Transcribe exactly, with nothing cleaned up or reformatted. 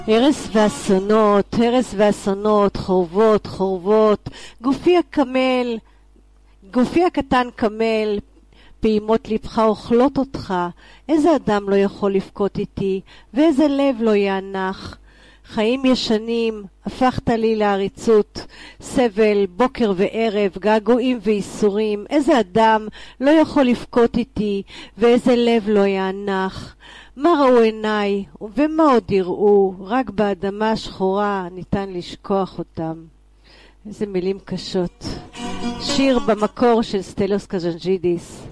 הרס ואסונות, הרס ואסונות, חורבות, חורבות, גופי הקמל, גופי הקטן קמל, פעימות לבך אוכלות אותך, איזה אדם לא יכול לבכות איתי, ואיזה לב לא יענך. חיים ישנים, הפכת לי לעריצות, סבל, בוקר וערב, געגועים ואיסורים, איזה אדם לא יכול לבכות איתי, ואיזה לב לא יענך. מה ראו עיניי, ומה עוד יראו, רק באדמה השחורה ניתן לשכוח אותם. איזה מילים קשות. שיר במקור של סטלוס קז'נג'ידיס.